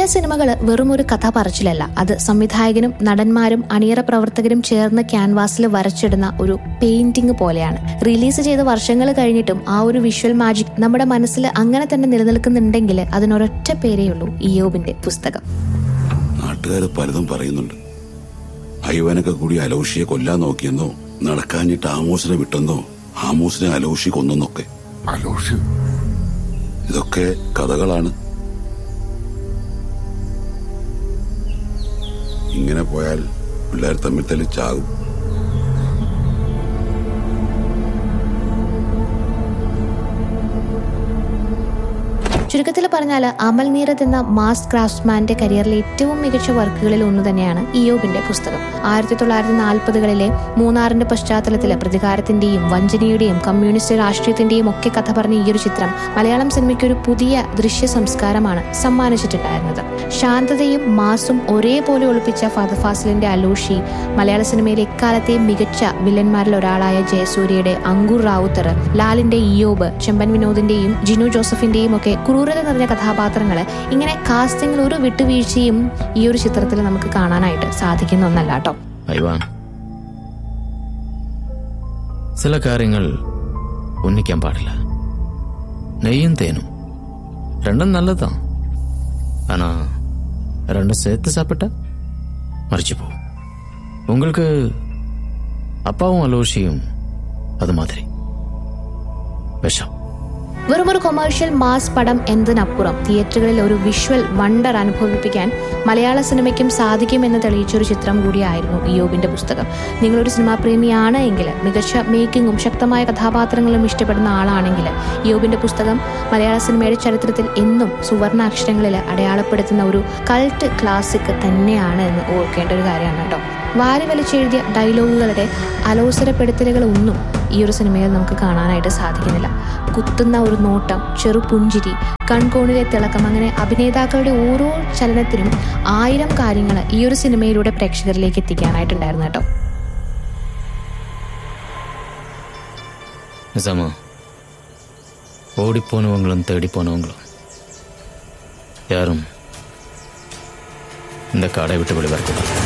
മലയാള സിനിമകൾ വെറും ഒരു കഥ പറച്ചിലല്ല, അത് സംവിധായകനും നടന്മാരും അണിയറ പ്രവർത്തകരും ചേർന്ന് ക്യാൻവാസിൽ വരച്ചിടുന്ന ഒരു പെയിന്റിംഗ് പോലെയാണ്. റിലീസ് ചെയ്ത വർഷങ്ങൾ കഴിഞ്ഞിട്ടും ആ ഒരു വിഷ്വൽ മാജിക് നമ്മുടെ മനസ്സിൽ അങ്ങനെ തന്നെ നിലനിൽക്കുന്നുണ്ടെങ്കിൽ അതിനൊരൊറ്റ പേരേ ഉള്ളൂ, ഇയ്യോബിന്റെ പുസ്തകം. നാട്ടുകാർ പലതും പറയുന്നുണ്ട്. അയ്യവനൊക്കെ കൂടി അലോഷിയെ കൊല്ലാൻ നോക്കിയെന്നോ, നടക്കാഞ്ഞിട്ട് ആമോസിനെ വിട്ടെന്നോ, ആമോസിനെ അലോഷി കൊന്നെന്നൊക്കെ. ഇതൊക്കെ കഥകളാണ്. ഇങ്ങനെ പോയാൽ പിള്ളേർ തമ്മിൽ തെളിച്ചാകും. ചുരുക്കത്തിൽ പറഞ്ഞാൽ അമൽ നീരദ് എന്ന മാസ് ക്രാഫ്റ്റ്സ്മാന്റെ കരിയറിലെ ഏറ്റവും മികച്ച വർക്കുകളിൽ ഒന്ന് തന്നെയാണ് ഇയ്യോബിന്റെ പുസ്തകം. 1940കളിലെ മൂന്നാറിന്റെ പശ്ചാത്തലത്തിലെ പ്രതികാരത്തിന്റെയും വഞ്ചനയുടെയും കമ്മ്യൂണിസ്റ്റ് രാഷ്ട്രീയത്തിന്റെയും ഒക്കെ കഥ പറഞ്ഞ ഈ ഒരു ചിത്രം മലയാളം സിനിമയ്ക്ക് ഒരു പുതിയ ദൃശ്യ സംസ്കാരമാണ് സമ്മാനിച്ചിട്ടുണ്ടായിരുന്നത്. ശാന്തതയും മാസും ഒരേപോലെ ഒളിപ്പിച്ച ഫഹദ് ഫാസിലിന്റെ അലോഷി, മലയാള സിനിമയിലെ എക്കാലത്തെ മികച്ച വില്ലന്മാരിൽ ഒരാളായ ജയസൂര്യയുടെ അങ്കുർ റാവുത്തർ, ലാലിന്റെ ഇയ്യോബ്, ചെമ്പൻ വിനോദിന്റെയും ജിനു ജോസഫിന്റെയും ഒക്കെ ക്രൂരത നിറഞ്ഞ കഥാപാത്രങ്ങള്, ഇങ്ങനെ കാസ്റ്റിംഗിൽ ഒരു വിട്ടുവീഴ്ചയും ഈ ഒരു ചിത്രത്തിൽ നമുക്ക് കാണാനായിട്ട് സാധിക്കുന്ന ഒന്നല്ല കേട്ടോ. ചില കാര്യങ്ങൾ ഉന്നിക്കാൻ പാടില്ല. നെയ്യും തേനും രണ്ടും നല്ലതാ. ആനാ രണ്ടും சேர்த்து சாப்பிட்ட மறிச்சு போகும். உங்களுக்கு அப்பாவும் அலோஷியும் அது மாதிரி விஷம். വെറുമൊരു കൊമേഴ്ഷ്യൽ മാസ് പടം എന്നതിനപ്പുറം തിയേറ്ററുകളിൽ ഒരു വിഷ്വൽ വണ്ടർ അനുഭവിപ്പിക്കാൻ മലയാള സിനിമയ്ക്കും സാധിക്കുമെന്ന് തെളിയിച്ചൊരു ചിത്രം കൂടിയായിരുന്നു ഇയ്യോബിന്റെ പുസ്തകം. നിങ്ങളൊരു സിനിമാ പ്രേമിയാണ് എങ്കിൽ, മികച്ച മേക്കിങ്ങും ശക്തമായ കഥാപാത്രങ്ങളും ഇഷ്ടപ്പെടുന്ന ആളാണെങ്കിൽ, ഇയ്യോബിന്റെ പുസ്തകം മലയാള സിനിമയുടെ ചരിത്രത്തിൽ എന്നും സുവർണ അക്ഷരങ്ങളിൽ അടയാളപ്പെടുത്തുന്ന ഒരു കൾട്ട് ക്ലാസിക് തന്നെയാണ് എന്ന് ഓർക്കേണ്ട ഒരു കാര്യമാണ് കേട്ടോ. വാരി വലിച്ചെഴുതിയ ഡയലോഗുകളുടെ അലോസരപ്പെടുത്തലുകളൊന്നും ഈ ഒരു സിനിമയിൽ നമുക്ക് കാണാനായിട്ട് സാധിക്കുന്നില്ല. കുത്തുന്ന ഒരു നോട്ടം, ചെറുപുഞ്ചിരി, കൺകോണിലെ തിളക്കം, അങ്ങനെ അഭിനേതാക്കളുടെ ഓരോ ചലനത്തിനും 1000 കാര്യങ്ങൾ ഈ ഒരു സിനിമയിലൂടെ പ്രേക്ഷകരിലേക്ക് എത്തിക്കാനായിട്ടുണ്ടായിരുന്നു കേട്ടോ. ഓടിപ്പോനവങ്ങളും തേടിപ്പോനവങ്ങളും யாரும் இந்த காடை விட்டு வெளிவரக்கூடாது.